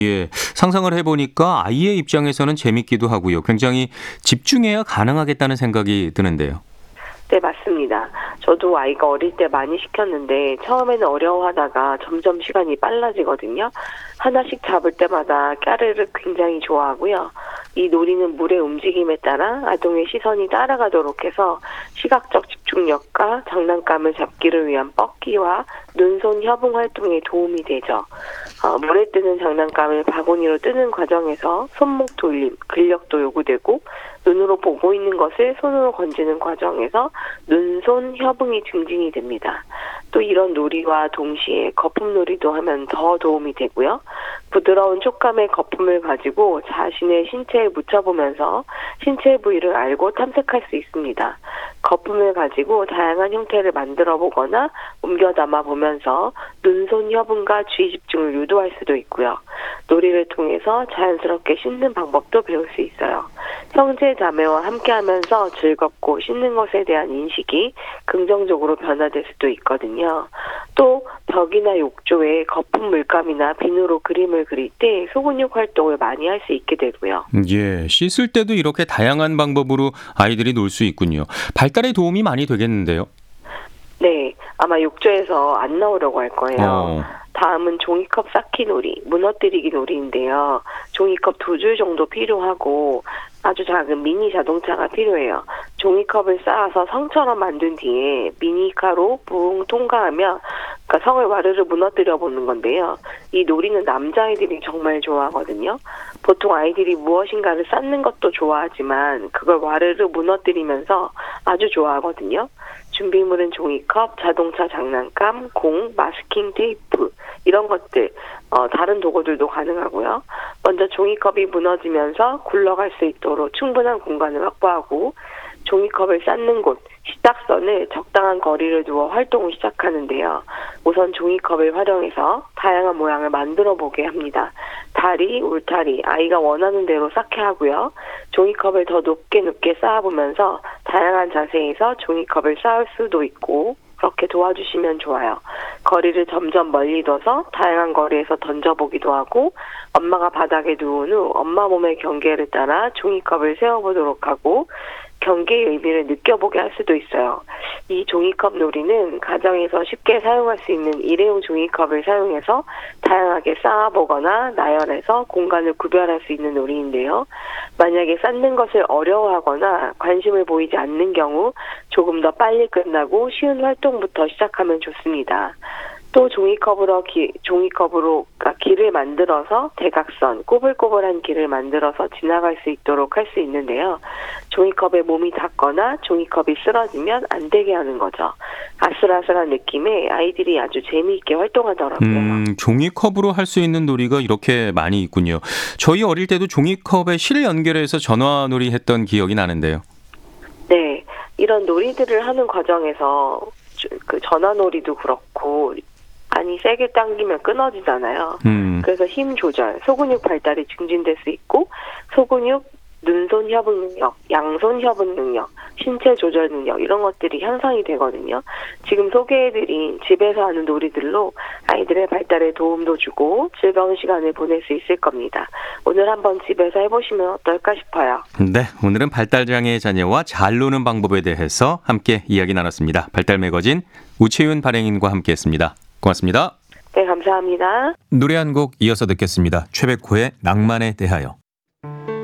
예, 상상을 해보니까 아이의 입장에서는 재밌기도 하고요. 굉장히 집중해야 가능하겠다는 생각이 드는데요. 네, 맞습니다. 저도 아이가 어릴 때 많이 시켰는데 처음에는 어려워하다가 점점 시간이 빨라지거든요. 하나씩 잡을 때마다 까르르 굉장히 좋아하고요. 이 놀이는 물의 움직임에 따라 아동의 시선이 따라가도록 해서 시각적 집중력과 장난감을 잡기를 위한 뻗기와 눈손 협응 활동에 도움이 되죠. 물에 뜨는 장난감을 바구니로 뜨는 과정에서 손목 돌림, 근력도 요구되고 눈으로 보고 있는 것을 손으로 건지는 과정에서 눈손 협응이 증진이 됩니다. 또 이런 놀이와 동시에 거품 놀이도 하면 더 도움이 되고요. 부드러운 촉감의 거품을 가지고 자신의 신체에 묻혀보면서 신체 부위를 알고 탐색할 수 있습니다. 거품을 가지고 다양한 형태를 만들어 보거나 옮겨 담아 보면서 눈손 협응과 주의 집중을 유도할 수도 있고요. 놀이를 통해서 자연스럽게 씻는 방법도 배울 수 있어요. 형제 자매와 함께하면서 즐겁고 씻는 것에 대한 인식이 긍정적으로 변화될 수도 있거든요. 또 벽이나 욕조에 거품 물감이나 비누로 그림을 그릴 때 소근육 활동을 많이 할 수 있게 되고요. 예, 씻을 때도 이렇게 다양한 방법으로 아이들이 놀 수 있군요. 발달에 도움이 많이 되겠는데요. 네, 아마 욕조에서 안 나오려고 할 거예요. 다음은 종이컵 쌓기 놀이, 무너뜨리기 놀이인데요. 종이컵 2줄 정도 필요하고 아주 작은 미니 자동차가 필요해요. 종이컵을 쌓아서 성처럼 만든 뒤에 미니카로 붕 통과하며 그러니까 성을 와르르 무너뜨려 보는 건데요. 이 놀이는 남자아이들이 정말 좋아하거든요. 보통 아이들이 무엇인가를 쌓는 것도 좋아하지만 그걸 와르르 무너뜨리면서 아주 좋아하거든요. 준비물은 종이컵, 자동차 장난감, 공, 마스킹 테이프 이런 것들, 다른 도구들도 가능하고요. 먼저 종이컵이 무너지면서 굴러갈 수 있도록 충분한 공간을 확보하고 종이컵을 쌓는 곳, 시작선을 적당한 거리를 두어 활동을 시작하는데요. 우선 종이컵을 활용해서 다양한 모양을 만들어 보게 합니다. 다리, 울타리, 아이가 원하는 대로 쌓게 하고요. 종이컵을 더 높게 쌓아보면서 다양한 자세에서 종이컵을 쌓을 수도 있고 그렇게 도와주시면 좋아요. 거리를 점점 멀리 둬서 다양한 거리에서 던져보기도 하고 엄마가 바닥에 누운 후 엄마 몸의 경계를 따라 종이컵을 세워보도록 하고 경계의 의미를 느껴보게 할 수도 있어요. 이 종이컵 놀이는 가정에서 쉽게 사용할 수 있는 일회용 종이컵을 사용해서 다양하게 쌓아보거나 나열해서 공간을 구별할 수 있는 놀이인데요. 만약에 쌓는 것을 어려워하거나 관심을 보이지 않는 경우 조금 더 빨리 끝나고 쉬운 활동부터 시작하면 좋습니다. 또 종이컵으로 길을 만들어서 대각선, 꼬불꼬불한 길을 만들어서 지나갈 수 있도록 할 수 있는데요. 종이컵에 몸이 닿거나 종이컵이 쓰러지면 안 되게 하는 거죠. 아슬아슬한 느낌에 아이들이 아주 재미있게 활동하더라고요. 종이컵으로 할 수 있는 놀이가 이렇게 많이 있군요. 저희 어릴 때도 종이컵에 실을 연결해서 전화놀이 했던 기억이 나는데요. 네, 이런 놀이들을 하는 과정에서 그 전화놀이도 그렇고 많이 세게 당기면 끊어지잖아요. 그래서 힘 조절, 소근육 발달이 증진될 수 있고 소근육, 눈손 협응 능력, 양손 협응 능력, 신체 조절 능력 이런 것들이 향상이 되거든요. 지금 소개해드린 집에서 하는 놀이들로 아이들의 발달에 도움도 주고 즐거운 시간을 보낼 수 있을 겁니다. 오늘 한번 집에서 해보시면 어떨까 싶어요. 네, 오늘은 발달장애 자녀와 잘 노는 방법에 대해서 함께 이야기 나눴습니다. 발달 매거진 우채윤 발행인과 함께했습니다. 고맙습니다. 네, 감사합니다. 노래 한 곡 이어서 듣겠습니다. 최백호의 낭만에 대하여.